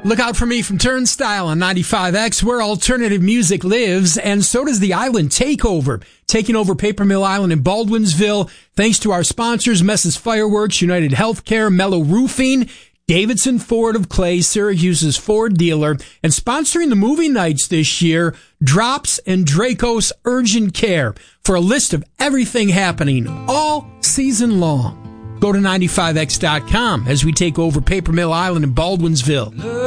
Look out for me from Turnstile on 95X, where alternative music lives, and so does the Island Takeover, taking over Paper Mill Island in Baldwinsville, thanks to our sponsors, Mess's Fireworks, United Healthcare, Mellow Roofing, Davidson Ford of Clay, Syracuse's Ford dealer, and sponsoring the movie nights this year, Drops and Dracos Urgent Care, for a list of everything happening all season long. Go to 95x.com as we take over Paper Mill Island in Baldwinsville.